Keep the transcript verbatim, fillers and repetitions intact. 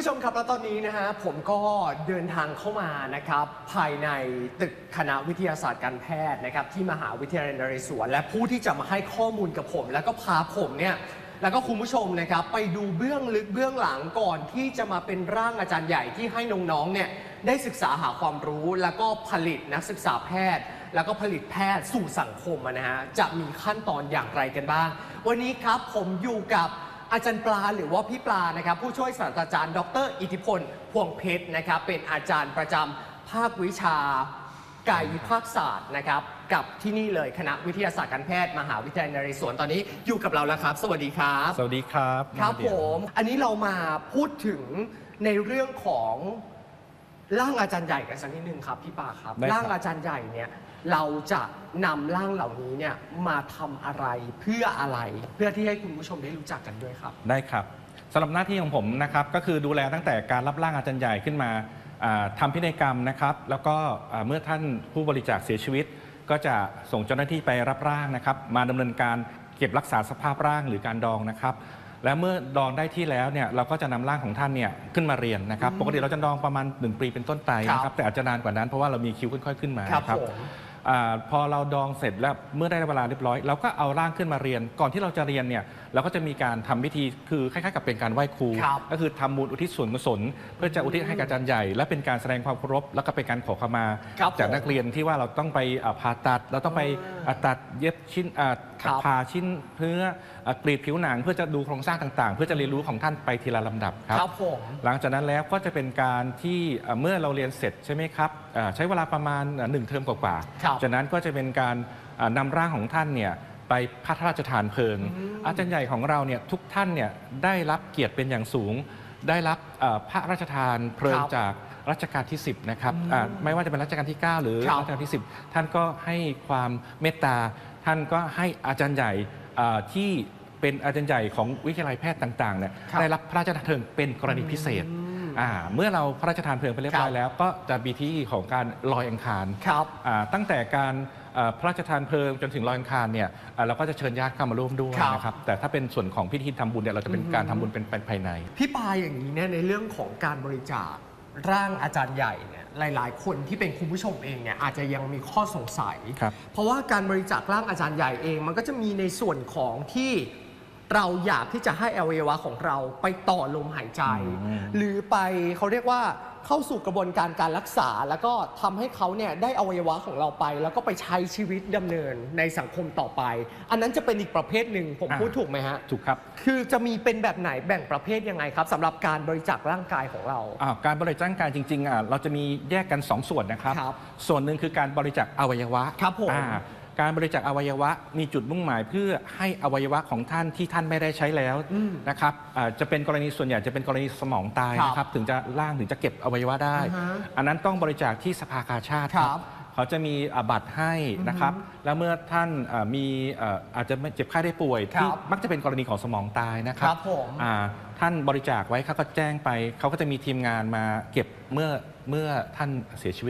ผู้ชมครับแล้วตอนนี้นะฮะผมก็เดินทางเข้ามานะครับภายในตึกคณะวิทยาศาสตร์การแพทย์นะครับที่มหาวิทยาลัยนเรศวรและผู้ที่จะมาให้ข้อมูลกับผมแล้วก็พาผมเนี่ยแล้วก็คุณผู้ชมนะครับไปดูเบื้องลึกเบื้องหลังก่อนที่จะมาเป็นร่างอาจารย์ใหญ่ที่ให้น้องๆเนี่ยได้ศึกษาหาความรู้แล้วก็ผลิตนักศึกษาแพทย์แล้วก็ผลิตแพทย์สู่สังคมนะฮะจะมีขั้นตอนอย่างไรกันบ้างวันนี้ครับผมอยู่กับอาจารย์ปลาหรือว่าพี่ปลานะครับผู้ช่วยศาสตราจารย์ดรอิทธิพลพวงเพชรนะครับเป็นอาจารย์ประจำภาควิชากายวิภาคศาสตร์นะครับกับที่นี่เลยคณะวิทยาศาสตร์การแพทย์มหาวิทยาลัยนเรศวรตอนนี้อยู่กับเราแล้วครับสวัสดีครับสวัสดีครับครับผมอันนี้เรามาพูดถึงในเรื่องของร่างอาจารย์ใหญ่กันสักนิดนึงครับพี่ปลาครับร่างอาจารย์ใหญ่เนี่ยเราจะนำร่างเหล่านี้เนี่ยมาทำอะไรเพื่ออะไรเพื่อที่ให้คุณผู้ชมได้รู้จักกันด้วยครับได้ครับสำหรับหน้าที่ของผมนะครับก็คือดูแลตั้งแต่การรับร่างอาจารย์ใหญ่ขึ้นมาทำพินัยกรรมนะครับแล้วก็เมื่อท่านผู้บริจาคเสียชีวิตก็จะส่งเจ้าหน้าที่ไปรับร่างนะครับมาดำเนินการเก็บรักษาสภาพร่างหรือการดองนะครับและเมื่อดองได้ที่แล้วเนี่ยเราก็จะนำร่างของท่านเนี่ยขึ้นมาเรียนนะครับปกติเราจะดองประมาณหนึ่งปีเป็นต้นไปนะครับแต่อาจจะนานกว่านั้นเพราะว่าเรามีคิวค่อยๆขึ้นมาครับพอเราดองเสร็จแล้วเมื่อได้เวลาเรียบร้อยเราก็เอาร่างขึ้นมาเรียนก่อนที่เราจะเรียนเนี่ยเราก็จะมีการทำพิธีคือคล้ายๆกับเป็นการไหว้ครูก็คือทำบุญอุทิศส่วนกุศลเพื่อจะอุทิศให้กับอาจารย์ใหญ่และเป็นการแสดงความเคารพแล้วก็เป็นการขอขมาจากนักเรียนที่ว่าเราต้องไปผ่าตัดเราต้องไปตัดเย็บชิ้นผ่าชิ้นเพื่อกรีดผิวหนังเพื่อจะดูโครงสร้างต่างๆเพื่อจะเรียนรู้ของท่านไปทีละลำดับครับหลังจากนั้นแล้วก็จะเป็นการที่เมื่อเราเรียนเสร็จใช่ไหมครับใช้เวลาประมาณหนึ่งเทอมกว่าๆจากนั้นก็จะเป็นการนำร่างของท่านเนี่ยไปพระราชทานเพลิงอาจารย์ใหญ่ของเราเนี่ยทุกท่านเนี่ยได้รับเกียรติเป็นอย่างสูงได้รับพระราชทานเพลิงจากรัชกาลที่สิบนะครับไม่ว่าจะเป็นรัชกาลที่เก้าหรือรัชกาลที่สิบท่านก็ให้ความเมตตาท่านก็ให้อาจารย์ใหญ่ที่เป็นอาจารย์ใหญ่ของวิทยาลัยแพทย์ต่างๆเนี่ยได้รับพระราชทานเพลิงเป็นกรณีพิเศษเมื่อเราพระราชทานเพลิงไปเรียบร้อยแล้วก็จะมีที่ของการลอยอังคารตั้งแต่การพระราชทานเพลิงจนถึงลอยอังคารเนี่ยเราก็จะเชิญญาติเข้ามาร่วมด้วยนะครับแต่ถ้าเป็นส่วนของพิธีทำบุญเนี่ยเราจะเป็นการทำบุญเป็นภายในพี่ปาอย่างนี้เนี่ยในเรื่องของการบริจาคร่างอาจารย์ใหญ่เนี่ยหลายๆคนที่เป็นคุณผู้ชมเองเนี่ยอาจจะยังมีข้อสงสัยเพราะว่าการบริจาคร่างอาจารย์ใหญ่เองมันก็จะมีในส่วนของที่เราอยากที่จะให้อวัยวะของเราไปต่อลมหายใจหรือไปเขาเรียกว่าเข้าสู่กระบวนการการรักษาแล้วก็ทำให้เขาเนี่ยได้อวัยวะของเราไปแล้วก็ไปใช้ชีวิตดำเนินในสังคมต่อไปอันนั้นจะเป็นอีกประเภทหนึ่งผมพูดถูกไหมฮะถูกครับคือจะมีเป็นแบบไหนแบ่งประเภทยังไงครับสำหรับการบริจาคร่างกายของเราการบริจาคร่างกายจริงๆเราจะมีแยกกันสองส่วนนะครับส่วนหนึ่งคือการบริจาคอวัยวะครับผมการบริจาคอวัยวะมีจุดมุ่งหมายเพื่อให้อวัยวะของท่านที่ท่านไม่ได้ใช้แล้วนะครับจะเป็นกรณีส่วนใหญ่จะเป็นกรณีสมองตายนะครับถึงจะร่างถึงจะเก็บอวัยวะได้อันนั้นต้องบริจาคที่สภากาชาดครับเขาจะมีบัตรให้นะครับแล้วเมื่อท่านมีอาจจะเจ็บไข้ได้ป่วยที่มักจะเป็นกรณีของสมองตายนะครับท่านบริจาคไว้เขาก็แจ้งไปเขาก็จะมีทีมงานมาเก็บเมื่อเมื่อท่านเสียชีวิต